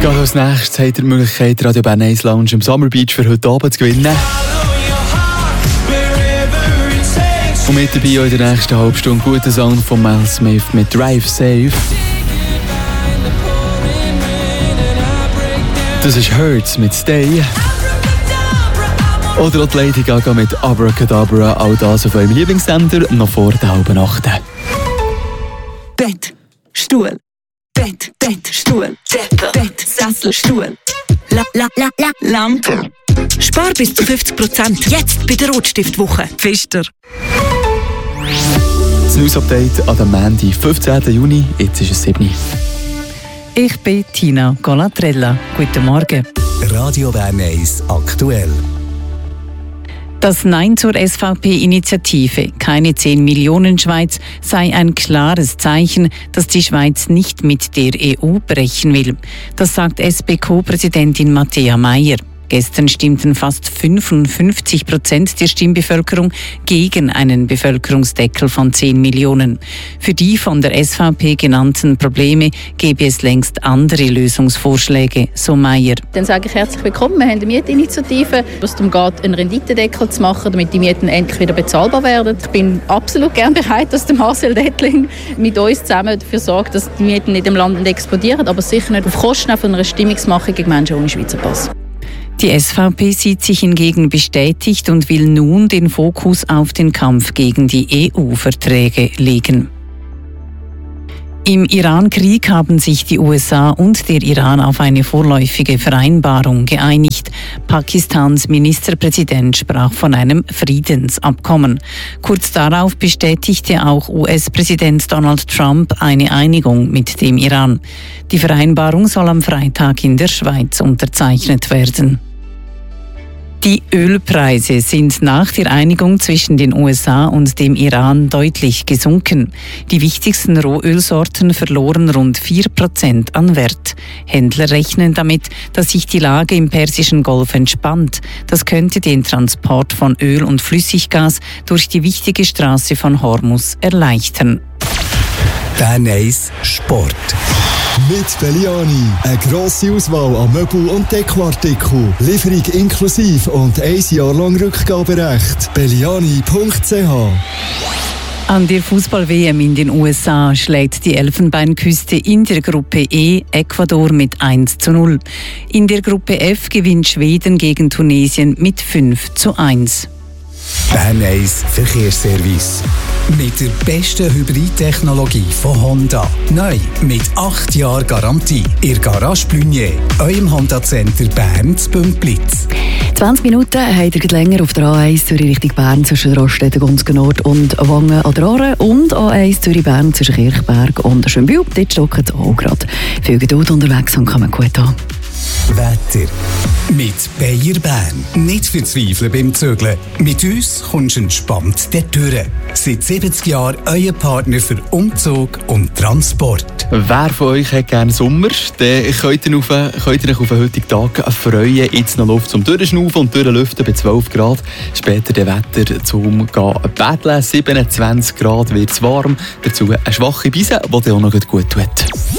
Gerade als nächstes habt ihr die Möglichkeit, Radio Bern 1 Lounge im Summer Beach für heute Abend zu gewinnen. Und mit dabei auch in der nächsten halben Stunde guter Song von Mel Smith mit Drive Safe. Das ist Hurts mit Stay. Oder auch die Lady Gaga mit Abracadabra. All das auf eurem Lieblingssender noch vor der halben Nacht. Bett, Stuhl. Bett, Stuhl. Bett, Sessel, Stuhl. Lampe. Spar bis zu 50% jetzt bei der Rotstiftwoche. Pfister. Das News-Update an dem Montag, 15. Juni. Jetzt ist es 7. Ich bin Tina Golatrella. Guten Morgen. Radio Bern 1 aktuell. Das Nein zur SVP-Initiative «Keine 10 Millionen Schweiz» sei ein klares Zeichen, dass die Schweiz nicht mit der EU brechen will. Das sagt SP-Co-Präsidentin Matthäa Meier. Gestern stimmten fast 55% der Stimmbevölkerung gegen einen Bevölkerungsdeckel von 10 Millionen. Für die von der SVP genannten Probleme gäbe es längst andere Lösungsvorschläge, so Meier. Dann sage ich herzlich willkommen. Wir haben eine Mietinitiative, wo es darum geht, einen Renditendeckel zu machen, damit die Mieten endlich wieder bezahlbar werden. Ich bin absolut gern bereit, dass der Marcel Dettling mit uns zusammen dafür sorgt, dass die Mieten nicht im Land explodieren, aber sicher nicht auf Kosten von einer Stimmungsmache gegen Menschen ohne Schweizer Pass. Die SVP sieht sich hingegen bestätigt und will nun den Fokus auf den Kampf gegen die EU-Verträge legen. Im Iran-Krieg haben sich die USA und der Iran auf eine vorläufige Vereinbarung geeinigt. Pakistans Ministerpräsident sprach von einem Friedensabkommen. Kurz darauf bestätigte auch US-Präsident Donald Trump eine Einigung mit dem Iran. Die Vereinbarung soll am Freitag in der Schweiz unterzeichnet werden. Die Ölpreise sind nach der Einigung zwischen den USA und dem Iran deutlich gesunken. Die wichtigsten Rohölsorten verloren rund 4% an Wert. Händler rechnen damit, dass sich die Lage im Persischen Golf entspannt. Das könnte den Transport von Öl und Flüssiggas durch die wichtige Straße von Hormuz erleichtern. Bern 1 Sport. Mit Belliani. Eine grosse Auswahl an Möbel- und Dekoartikeln. Lieferung inklusive und 1 Jahr lang Rückgaberecht. Belliani.ch. An der Fußball-WM in den USA schlägt die Elfenbeinküste in der Gruppe E Ecuador mit 1:0. In der Gruppe F gewinnt Schweden gegen Tunesien mit 5:1. Bern 1 Verkehrsservice. Mit der besten Hybridtechnologie von Honda. Neu mit 8 Jahren Garantie. Ihr Garage Blunier, eurem Honda-Center Bern zu Bümplitz. 20 Minuten habt ihr länger auf der A1 Zürich Richtung Bern zwischen Raststätten, Gunzgen-Nord und Wangen an der Aare und A1 Zürich-Bern zwischen Kirchberg und Schönbühl. Dort stocken es auch gerade. Viel Geduld unterwegs und kommen gut an. Wetter. Mit Bayer Bern. Nicht verzweifeln beim Zügeln. Mit uns kommst du entspannt durch. Seit 70 Jahren euer Partner für Umzug und Transport. Wer von euch hat gerne Sommer, dann könnt ihr euch auf den heutigen Tag freuen. Jetzt noch Luft zum Durchschnaufen und Durchlüften bei 12 Grad. Später das Wetter zum Bädeln. 27 Grad wird es warm. Dazu eine schwache Brise, die dir auch noch gut tut.